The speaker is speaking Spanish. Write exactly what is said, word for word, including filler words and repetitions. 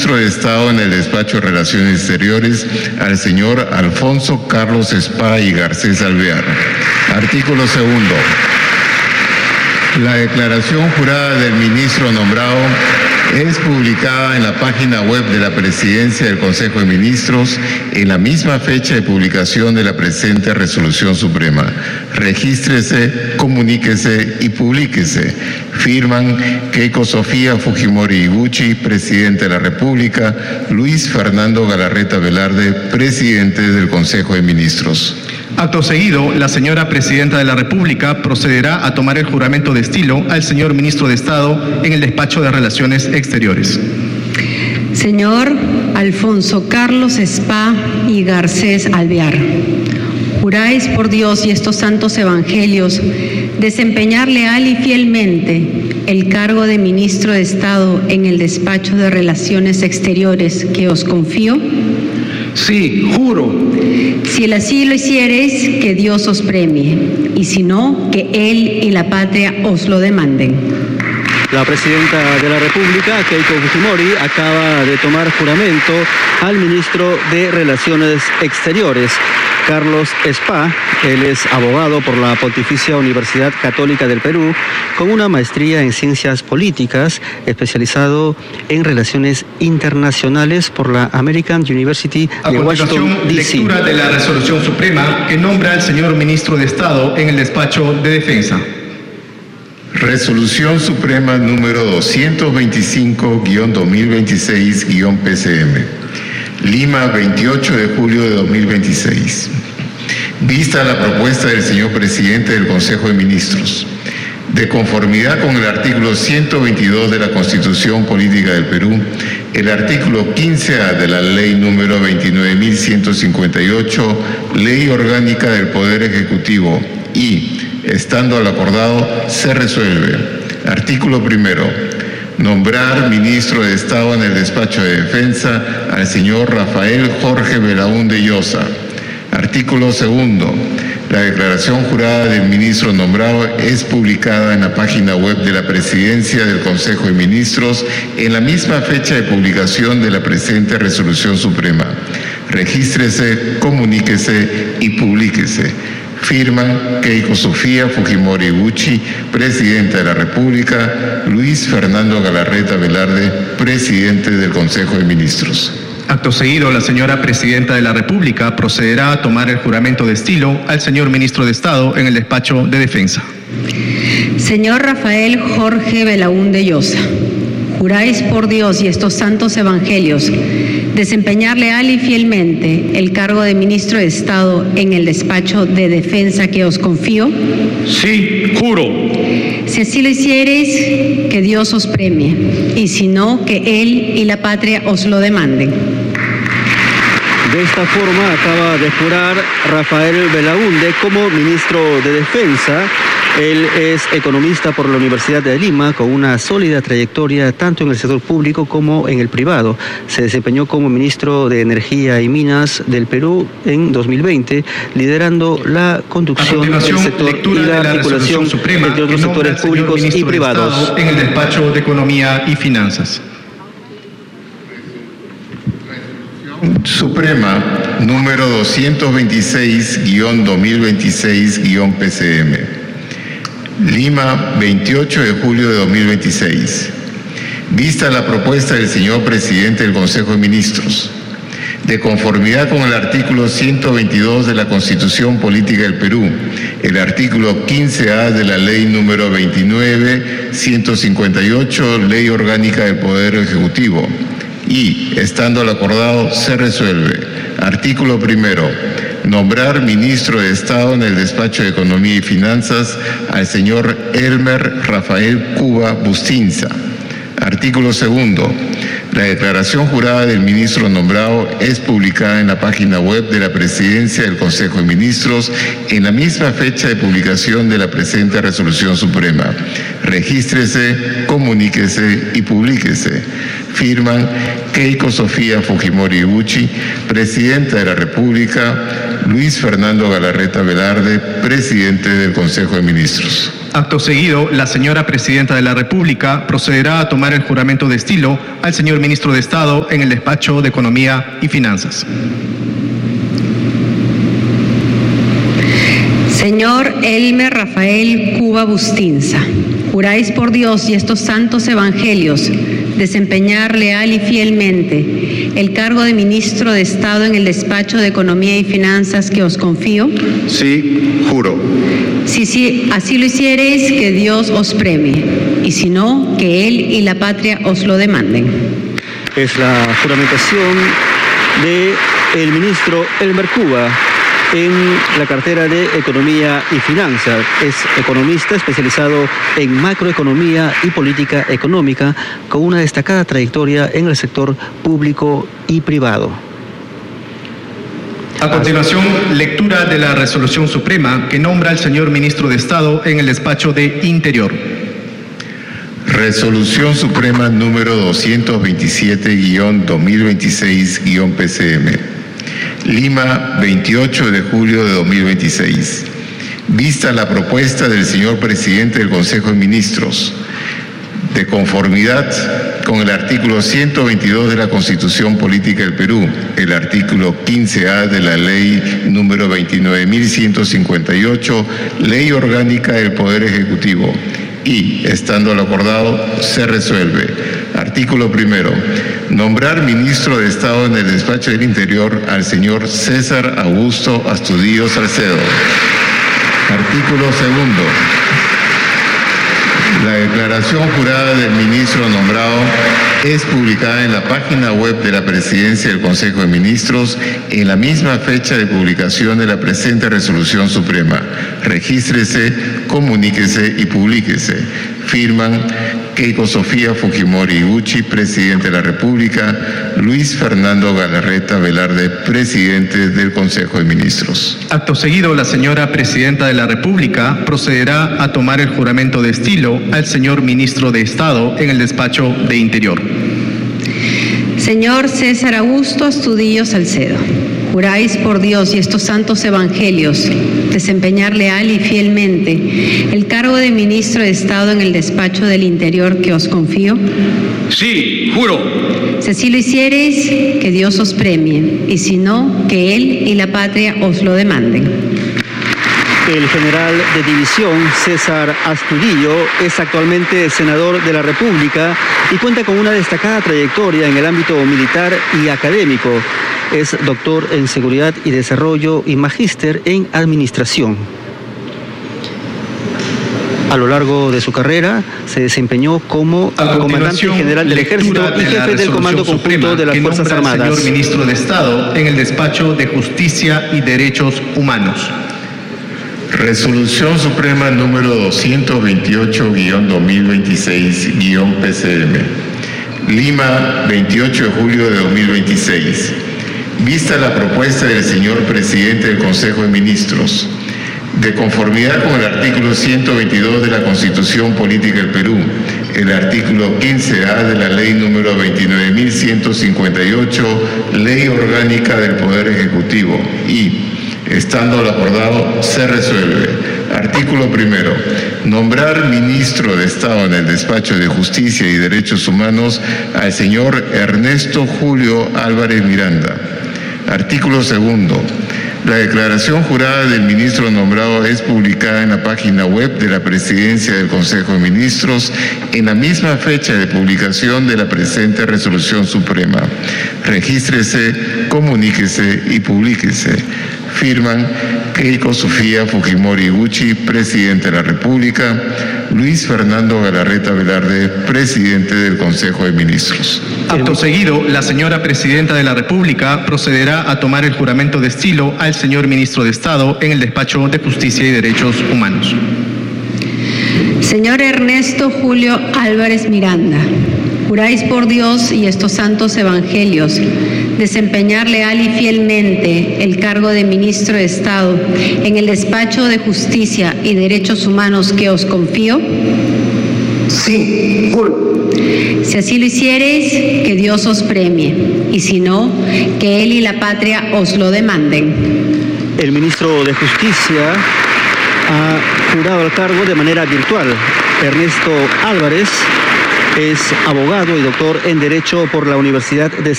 ministro de Estado en el Despacho de Relaciones Exteriores, al señor Alfonso Carlos Spa y Garcés Alvear. Artículo segundo. La declaración jurada del ministro nombrado es publicada en la página web de la Presidencia del Consejo de Ministros en la misma fecha de publicación de la presente Resolución Suprema. Regístrese, comuníquese y publíquese. Firman Keiko Sofía Fujimori Iguchi, Presidente de la República, Luis Fernando Galarreta Velarde, Presidente del Consejo de Ministros. Acto seguido, la señora Presidenta de la República procederá a tomar el juramento de estilo al señor Ministro de Estado en el Despacho de Relaciones Exteriores. Señor Alfonso Carlos Spa y Garcés Alvear, juráis por Dios y estos santos evangelios desempeñar leal y fielmente el cargo de Ministro de Estado en el Despacho de Relaciones Exteriores que os confío. Sí, juro. Si así lo hiciereis, que Dios os premie, y si no, que Él y la patria os lo demanden. La Presidenta de la República, Keiko Fujimori, acaba de tomar juramento al Ministro de Relaciones Exteriores, Carlos Spa. Él es abogado por la Pontificia Universidad Católica del Perú, con una maestría en Ciencias Políticas, especializado en Relaciones Internacionales por la American University de Washington, D C Lectura de la Resolución Suprema que nombra al señor Ministro de Estado en el Despacho de Defensa. Resolución Suprema número doscientos veinticinco guión dos mil veintiséis guión P C M. Lima, veintiocho de julio de dos mil veintiséis. Vista la propuesta del señor Presidente del Consejo de Ministros, de conformidad con el artículo ciento veintidós de la Constitución Política del Perú, el artículo quince A de la Ley número veintinueve mil ciento cincuenta y ocho, Ley Orgánica del Poder Ejecutivo, y, estando al acordado, se resuelve. Artículo primero. Nombrar ministro de Estado en el Despacho de Defensa al señor Rafael Jorge Belaúnde Llosa. Artículo segundo. La declaración jurada del ministro nombrado es publicada en la página web de la Presidencia del Consejo de Ministros en la misma fecha de publicación de la presente Resolución Suprema. Regístrese, comuníquese y publíquese. Firman Keiko Sofía Fujimori Iguchi, Presidenta de la República, Luis Fernando Galarreta Velarde, Presidente del Consejo de Ministros. Acto seguido, la señora Presidenta de la República procederá a tomar el juramento de estilo al señor Ministro de Estado en el Despacho de Defensa. Señor Rafael Jorge Belaúnde Llosa, juráis por Dios y estos santos evangelios desempeñar leal y fielmente el cargo de Ministro de Estado en el Despacho de Defensa que os confío. Sí, juro. Si así lo hiciereis, que Dios os premie, y si no, que Él y la patria os lo demanden. De esta forma acaba de jurar Rafael Belaúnde como Ministro de Defensa. Él es economista por la Universidad de Lima, con una sólida trayectoria tanto en el sector público como en el privado. Se desempeñó como ministro de Energía y Minas del Perú en dos mil veinte, liderando la conducción del sector y la, la articulación Suprema, entre otros sectores públicos y privados. En el Despacho de Economía y Finanzas. Suprema número doscientos veintiséis guión dos mil veintiséis guión P C M. Lima, veintiocho de julio de dos mil veintiséis. Vista la propuesta del señor Presidente del Consejo de Ministros, de conformidad con el artículo ciento veintidós de la Constitución Política del Perú, el artículo quince A de la Ley número veintinueve mil ciento cincuenta y ocho, Ley Orgánica del Poder Ejecutivo, y, estando al acordado, se resuelve. Artículo primero. Nombrar ministro de Estado en el Despacho de Economía y Finanzas al señor Elmer Rafael Cuba Bustinza. Artículo segundo. La declaración jurada del ministro nombrado es publicada en la página web de la Presidencia del Consejo de Ministros en la misma fecha de publicación de la presente Resolución Suprema. Regístrese, comuníquese y publíquese. Firman Keiko Sofía Fujimori Iguchi, Presidenta de la República, Luis Fernando Galarreta Velarde, Presidente del Consejo de Ministros. Acto seguido, la señora Presidenta de la República procederá a tomar el juramento de estilo al señor Ministro de Estado en el despacho de Economía y Finanzas. Señor Elmer Rafael Cuba Bustinza, juráis por Dios y estos santos evangelios desempeñar leal y fielmente el cargo de Ministro de Estado en el despacho de Economía y Finanzas que os confío. Sí, juro. Si, si así lo hiciereis, que Dios os premie, y si no, que Él y la patria os lo demanden. Es la juramentación de el ministro Elmer Cuba en la cartera de Economía y Finanzas. Es economista especializado en macroeconomía y política económica, con una destacada trayectoria en el sector público y privado. A continuación, lectura de la resolución suprema que nombra al señor Ministro de Estado en el despacho de Interior. Resolución Suprema número doscientos veintisiete guión dos mil veintiséis guión P C M. Lima, veintiocho de julio de dos mil veintiséis. Vista la propuesta del señor Presidente del Consejo de Ministros, de conformidad con el artículo ciento veintidós de la Constitución Política del Perú, el artículo quince A de la Ley número veintinueve mil ciento cincuenta y ocho, Ley Orgánica del Poder Ejecutivo, y, estando lo acordado, se resuelve. Artículo primero. Nombrar ministro de Estado en el despacho del Interior al señor César Augusto Astudillo Salcedo. Artículo segundo. La declaración jurada del ministro nombrado es publicada en la página web de la Presidencia del Consejo de Ministros en la misma fecha de publicación de la presente resolución suprema. Regístrese, comuníquese y publíquese. Firman Keiko Sofía Fujimori Iguchi, Presidente de la República, Luis Fernando Galarreta Velarde, Presidente del Consejo de Ministros. Acto seguido, la señora Presidenta de la República procederá a tomar el juramento de estilo al señor Ministro de Estado en el despacho de Interior. Señor César Augusto Astudillo Salcedo, juráis por Dios y estos santos evangelios desempeñar leal y fielmente el cargo de Ministro de Estado en el despacho del Interior que os confío. Sí, juro. Si así lo hiciereis, que Dios os premie, y si no, que Él y la patria os lo demanden. El general de división César Astudillo es actualmente senador de la República y cuenta con una destacada trayectoria en el ámbito militar y académico. Es doctor en Seguridad y Desarrollo y magíster en Administración. A lo largo de su carrera se desempeñó como comandante general del Ejército y jefe del Comando Conjunto de las Fuerzas Armadas. Señor Ministro de Estado en el despacho de Justicia y Derechos Humanos. Resolución Suprema número doscientos veintiocho guión dos mil veintiséis guión P C M. Lima, veintiocho de julio de dos mil veintiséis. Vista la propuesta del señor Presidente del Consejo de Ministros, de conformidad con el artículo ciento veintidós de la Constitución Política del Perú, el artículo quince A de la Ley número veintinueve mil ciento cincuenta y ocho, Ley Orgánica del Poder Ejecutivo, y, estando lo acordado, se resuelve. Artículo primero. Nombrar ministro de Estado en el despacho de Justicia y Derechos Humanos al señor Ernesto Julio Álvarez Miranda. Artículo segundo. La declaración jurada del ministro nombrado es publicada en la página web de la Presidencia del Consejo de Ministros en la misma fecha de publicación de la presente resolución suprema. Regístrese, comuníquese y publíquese. Firman Keiko Sofía Fujimori Iguchi, Presidente de la República, Luis Fernando Galarreta Velarde, Presidente del Consejo de Ministros. Acto seguido, la señora Presidenta de la República procederá a tomar el juramento de estilo al señor Ministro de Estado en el despacho de Justicia y Derechos Humanos. Señor Ernesto Julio Álvarez Miranda, juráis por Dios y estos santos evangelios desempeñar leal y fielmente el cargo de Ministro de Estado en el despacho de Justicia y Derechos Humanos que os confío. Sí, juro. Si así lo hiciereis, que Dios os premie, y si no, que Él y la patria os lo demanden. El ministro de Justicia ha jurado al cargo de manera virtual. Ernesto Álvarez es abogado y doctor en Derecho por la Universidad de